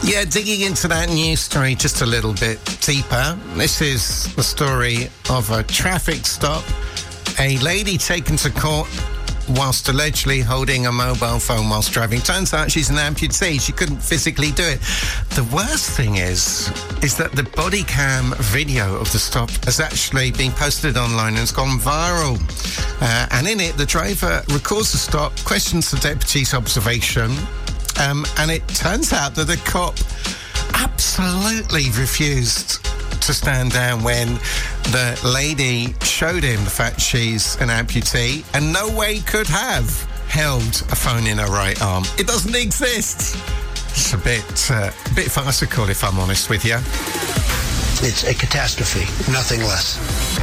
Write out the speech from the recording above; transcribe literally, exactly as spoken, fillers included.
Yeah, digging into that news story just a little bit deeper. This is the story of a traffic stop. A lady taken to court whilst allegedly holding a mobile phone whilst driving. Turns out she's an amputee. She couldn't physically do it. The worst thing is, is that the body cam video of the stop has actually been posted online and it's gone viral. Uh, and in it, the driver records the stop, questions the deputy's observation, um, and it turns out that the cop absolutely refused to stand down when the lady showed him the fact she's an amputee, and no way could have held a phone in her right arm. It doesn't exist. It's a bit, uh, bit farcical, if I'm honest with you. It's a catastrophe, nothing less.